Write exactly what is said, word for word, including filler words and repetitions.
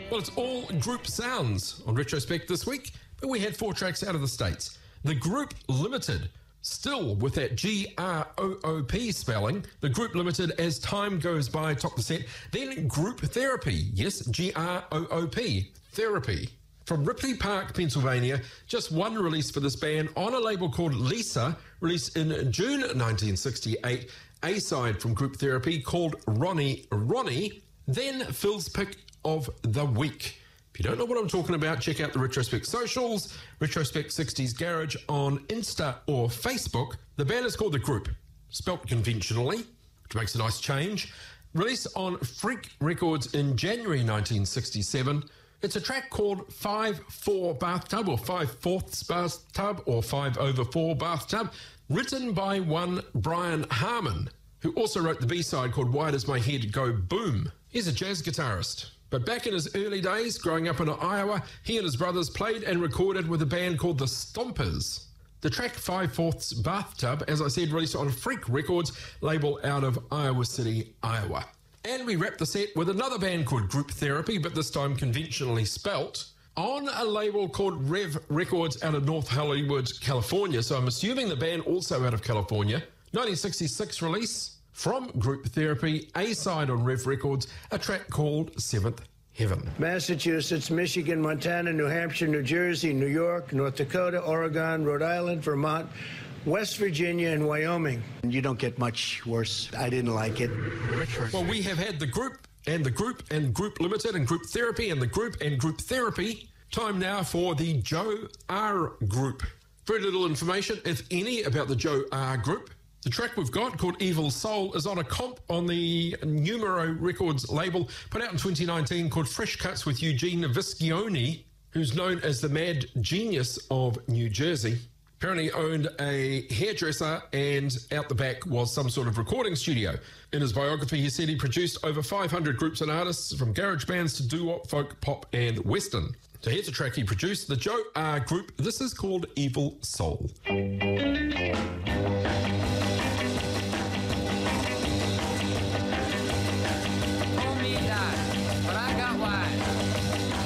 Well, it's all group sounds on Retrospect this week, but we had four tracks out of the States. The Group Limited, still with that G R O O P spelling. The Group Limited, As Time Goes By, top the set. Then Group Therapy, yes, G R O O P, Therapy. From Ripley Park, Pennsylvania, just one release for this band on a label called Lisa, released in June nineteen sixty-eight. A-side from Group Therapy called Ronnie Ronnie. Then Phil's pick of the week. If you don't know what I'm talking about, check out the Retrospect socials, Retrospect sixties Garage on Insta or Facebook. The band is called The Group, spelt conventionally, which makes a nice change. Released on Freak Records in January nineteen sixty-seven. It's a track called five four Bathtub, or five fourths Bathtub, or five over four Bathtub, written by one Brian Harmon, who also wrote the B-side called Why Does My Head Go Boom? He's a jazz guitarist. But back in his early days, growing up in Iowa, he and his brothers played and recorded with a band called the Stompers. The track five fourths Bathtub, as I said, released on Freak Records, label out of Iowa City, Iowa. And we wrap the set with another band called Group Therapy, but this time conventionally spelt, on a label called Rev Records out of North Hollywood, California. So I'm assuming the band also out of California. nineteen sixty-six release from Group Therapy, A-side on Rev Records, a track called Seventh Heaven. Massachusetts, Michigan, Montana, New Hampshire, New Jersey, New York, North Dakota, Oregon, Rhode Island, Vermont, West Virginia, and Wyoming. You don't get much worse. I didn't like it. Well, we have had the Group and the Group and Group Limited and Group Therapy and the Group and Group Therapy. Time now for the Joe R Group. Very little information, if any, about the Joe R Group. The track we've got, called Evil Soul, is on a comp on the Numero Records label, put out in twenty nineteen, called Fresh Cuts with Eugene Viscioni, who's known as the mad genius of New Jersey. Apparently owned a hairdresser, and out the back was some sort of recording studio. In his biography, he said he produced over five hundred groups and artists, from garage bands to doo-wop, folk, pop, and western. So here's a track he produced, the Joe R Group. This is called Evil Soul.